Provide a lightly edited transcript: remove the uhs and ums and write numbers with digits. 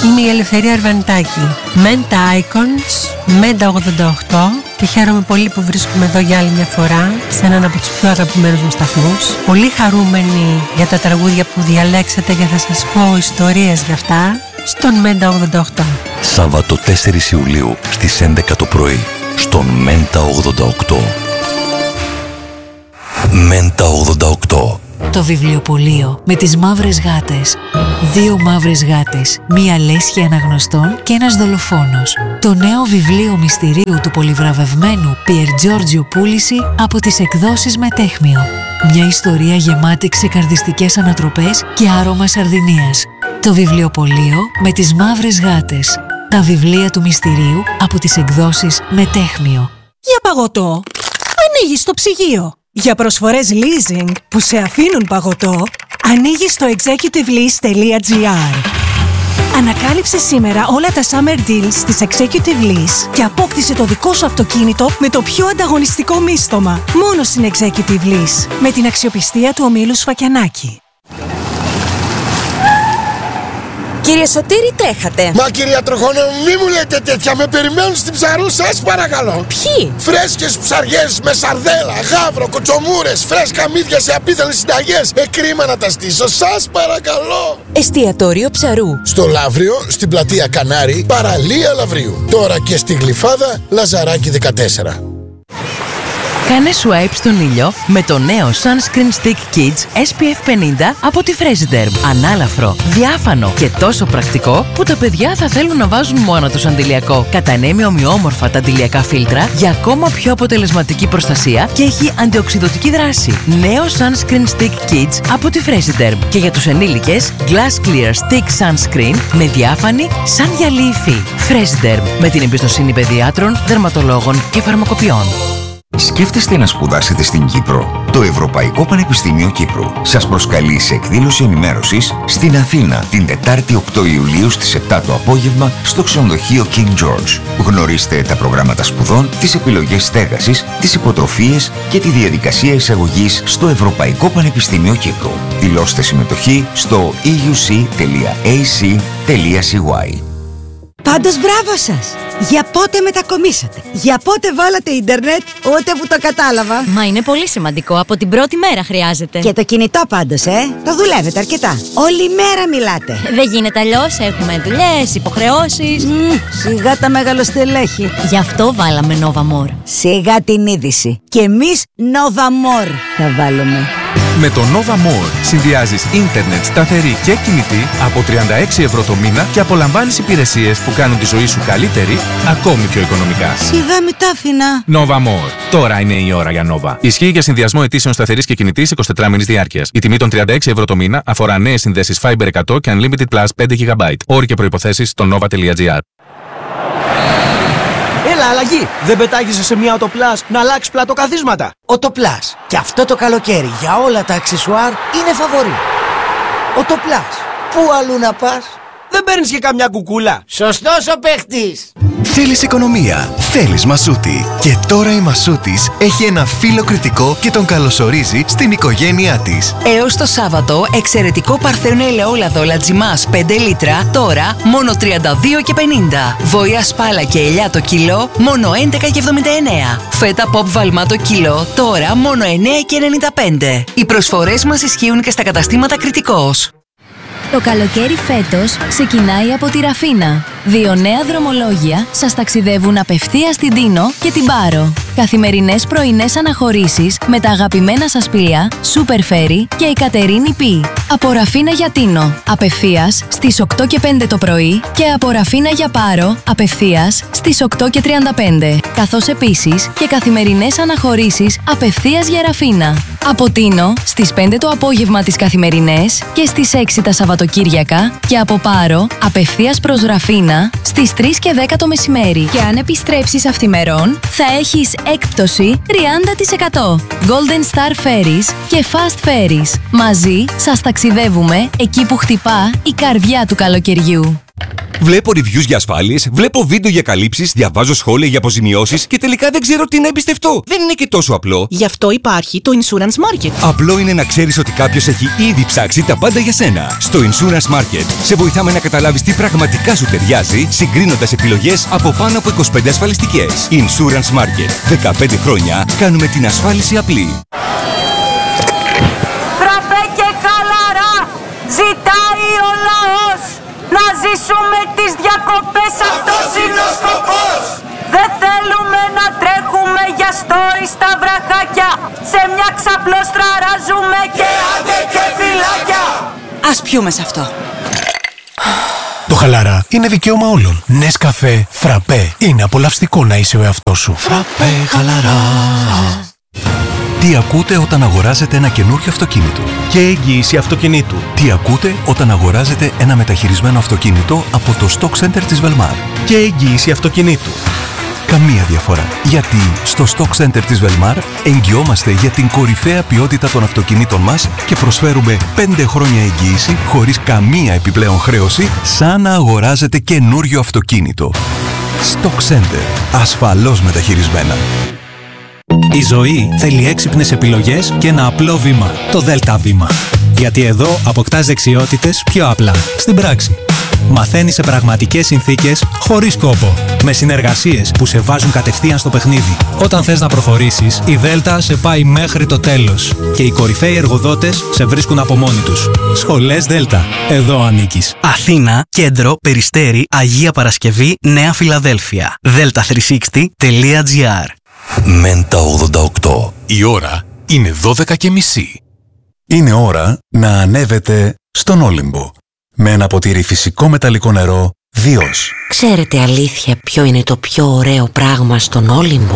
Είμαι η Ελευθερία Αρβανιτάκη. Menta Icons, Menta 88, και χαίρομαι πολύ που βρίσκομαι εδώ για άλλη μια φορά σε έναν από τους πιο αγαπημένους μου σταθμούς. Πολύ χαρούμενη για τα τραγούδια που διαλέξατε και θα σας πω ιστορίες για αυτά στον Menta 88. Σάββατο 4 Ιουλίου στις 11 το πρωί στον Menta 88. Menta 88. Το βιβλιοπωλείο με τις μαύρες γάτες. 2 μαύρες γάτες, μία λέσχη αναγνωστών και ένας δολοφόνος. Το νέο βιβλίο μυστηρίου του πολυβραβευμένου Πιερ Τζόρτζιο Πούληση από τις εκδόσεις Μετέχμιο. Μια ιστορία γεμάτη ξεκαρδιστικές ανατροπές και άρωμα σαρδινίας. Το βιβλιοπωλείο με τις μαύρες γάτες. Τα βιβλία του μυστηρίου από τις εκδόσεις Μετέχμιο. Για παγωτό, ανοίγεις το ψυγείο. Για προσφορές leasing που σε αφήνουν παγωτό, ανοίγεις το executivelease.gr. Ανακάλυψε σήμερα όλα τα summer deals της Executive Lease και απόκτησε το δικό σου αυτοκίνητο με το πιο ανταγωνιστικό μίστομα. Μόνο στην Executive Lease, με την αξιοπιστία του ομίλου Σφακιανάκη. Κύριε Σωτήρη, τρέχατε. Μα κυρία Τροχόνο, μη μου λέτε τέτοια. Με περιμένουν στην Ψαρού, σας παρακαλώ. Ποιοι? Φρέσκες ψαριές με σαρδέλα, γάβρο, κοτσομούρες, φρέσκα μύδια σε απίθανες συνταγές. Κρίμα να τα στήσω, σας παρακαλώ. Εστιατόριο Ψαρού. Στο Λαύριο, στην πλατεία Κανάρι, παραλία Λαυρίου. Τώρα και στη Γλυφάδα, Λαζαράκι 14. Κάνε swipe στον ήλιο με το νέο Sunscreen Stick Kids SPF 50 από τη Fresiderm. Ανάλαφρο, διάφανο και τόσο πρακτικό που τα παιδιά θα θέλουν να βάζουν μόνο τους αντιλιακό. Κατανέμει ομοιόμορφα τα αντιλιακά φίλτρα για ακόμα πιο αποτελεσματική προστασία και έχει αντιοξειδωτική δράση. Νέο Sunscreen Stick Kids από τη Fresiderm. Και για τους ενήλικες, Glass Clear Stick Sunscreen με διάφανη σαν γυαλί υφή. Fresiderm, με την εμπιστοσύνη παιδιάτρων, δερματολόγων και φαρμακοποιών. Σκέφτεστε να σπουδάσετε στην Κύπρο? Το Ευρωπαϊκό Πανεπιστήμιο Κύπρου σας προσκαλεί σε εκδήλωση ενημέρωσης στην Αθήνα την Τετάρτη 8 Ιουλίου στις 7 το απόγευμα στο ξενοδοχείο King George. Γνωρίστε τα προγράμματα σπουδών, τις επιλογές στέγασης, τις υποτροφίες και τη διαδικασία εισαγωγής στο Ευρωπαϊκό Πανεπιστήμιο Κύπρου. Δηλώστε συμμετοχή στο euc.ac.cy. Πάντως μπράβο σας! Για πότε μετακομίσατε? Για πότε βάλατε ίντερνετ? Ούτε που το κατάλαβα. Μα είναι πολύ σημαντικό, από την πρώτη μέρα χρειάζεται. Και το κινητό πάντως, το δουλεύετε αρκετά. Όλη μέρα μιλάτε. Δεν γίνεται αλλιώς, έχουμε δουλειές, υποχρεώσεις. Σιγά τα μεγαλοστελέχη. Γι' αυτό βάλαμε Nova More. Σιγά την είδηση. Και εμείς Nova More θα βάλουμε. Με το Nova More συνδυάζεις ίντερνετ σταθερή και κινητή από 36 ευρώ το μήνα και απολαμβάνεις υπηρεσίες που κάνουν τη ζωή σου καλύτερη, ακόμη πιο οικονομικά. Σιγά μην τα άφηνα. Nova More. Τώρα είναι η ώρα για Nova. Ισχύει για συνδυασμό αιτήσεων σταθερής και κινητής 24 μήνης διάρκειας. Η τιμή των 36 ευρώ το μήνα αφορά νέες συνδέσεις Fiber 100 και Unlimited Plus 5 GB. Όροι και προϋποθέσεις στο nova.gr. Έλα, αλλαγή! Δεν πετάγεσαι σε μια Autoplus να αλλάξει πλατοκαθίσματα. Autoplus. Και αυτό το καλοκαίρι για όλα τα αξεσουάρ είναι φαβορί. Autoplus. Πού αλλού να πας? Δεν παίρνεις και καμιά κουκούλα? Σωστός ο παίχτης. Θέλεις οικονομία, θέλεις Μασούτη. Και τώρα η Μασούτης έχει ένα φίλο κριτικό και τον καλωσορίζει στην οικογένειά της. Έως το Σάββατο, εξαιρετικό παρθένο ελαιόλαδο Λατζιμάς 5 λίτρα, τώρα μόνο 32,50. Βόηα σπάλα και ελιά το κιλό, μόνο 11,79. Φέτα pop βαλμά το κιλό, τώρα μόνο 9,95. Οι προσφορές μας ισχύουν και στα καταστήματα Κριτικός. Το καλοκαίρι φέτος ξεκινάει από τη Ραφίνα. 2 νέα δρομολόγια σας ταξιδεύουν απευθείας στην Τίνο και την Πάρο. Καθημερινές πρωινές αναχωρήσεις με τα αγαπημένα σας πλοία Super Ferry και η Κατερίνη Π. Από Ραφίνα για Τίνο, απευθείας στις 8 και 5 το πρωί και από Ραφίνα για Πάρο, απευθείας στις 8 και 35. Καθώς επίσης και καθημερινές αναχωρήσεις απευθείας για Ραφίνα. Από Τίνο στις 5 το απόγευμα τις καθημερινές και στις 6 τα Σαββατοκύριακα και από Πάρο απευθείας προς Ραφίνα στις 3 και 10 το μεσημέρι. Και αν επιστρέψεις αυθημερών θα έχεις έκπτωση 30%. Golden Star Ferries και Fast Ferries. Μαζί σας ταξιδεύουμε εκεί που χτυπά η καρδιά του καλοκαιριού. Βλέπω reviews για ασφάλειες, βλέπω βίντεο για καλύψεις, διαβάζω σχόλια για αποζημιώσεις και τελικά δεν ξέρω τι να εμπιστευτώ. Δεν είναι και τόσο απλό. Γι' αυτό υπάρχει το Insurance Market. Απλό είναι να ξέρεις ότι κάποιος έχει ήδη ψάξει τα πάντα για σένα. Στο Insurance Market σε βοηθάμε να καταλάβεις τι πραγματικά σου ταιριάζει, συγκρίνοντας επιλογές από πάνω από 25 ασφαλιστικές. Insurance Market. 15 χρόνια κάνουμε την ασφάλιση απλή. Φραπέ και χαλαρά ζητάει ο λαός. Να ζήσουμε τις διακοπές, αυτός είναι ο σκοπός. Δεν θέλουμε να τρέχουμε για story στα βραχάκια. Σε μια ξαπλώστρα ράζουμε και άντε και φυλάκια. Ας πιούμε σε αυτό. Το χαλαρά είναι δικαίωμα όλων. Νεσκαφέ, φραπέ. Είναι απολαυστικό να είσαι ο εαυτός σου. Φραπέ χαλαρά. Τι ακούτε όταν αγοράζετε ένα καινούριο αυτοκίνητο? Και εγγύηση αυτοκινήτου. Τι ακούτε όταν αγοράζετε ένα μεταχειρισμένο αυτοκίνητο από το Stock Center της Velmar? Και εγγύηση αυτοκινήτου. Καμία διαφορά. Γιατί στο Stock Center της Velmar εγγυόμαστε για την κορυφαία ποιότητα των αυτοκινήτων μας και προσφέρουμε 5 χρόνια εγγύηση χωρίς καμία επιπλέον χρέωση, σαν να αγοράζετε καινούριο αυτοκίνητο. Stock Center. Ασφαλώς μεταχειρισμένα. Η ζωή θέλει έξυπνες επιλογές και ένα απλό βήμα, το ΔΕΛΤΑ βήμα. Γιατί εδώ αποκτάς δεξιότητες πιο απλά, στην πράξη. Μαθαίνεις σε πραγματικές συνθήκες, χωρίς κόπο. Με συνεργασίες που σε βάζουν κατευθείαν στο παιχνίδι. Όταν θες να προχωρήσεις, η ΔΕΛΤΑ σε πάει μέχρι το τέλος. Και οι κορυφαίοι εργοδότες σε βρίσκουν από μόνοι τους. Σχολές ΔΕΛΤΑ. Εδώ ανήκεις. Αθήνα, Κέντρο, Περιστέρι, Αγία Παρασκευή, Νέα Φιλαδέλφια. delta360.gr. Μέντα 88. Η ώρα είναι 12:30. Είναι ώρα να ανέβετε στον Όλυμπο. Με ένα ποτήρι φυσικό μεταλλικό νερό Διός. Ξέρετε αλήθεια ποιο είναι το πιο ωραίο πράγμα στον Όλυμπο?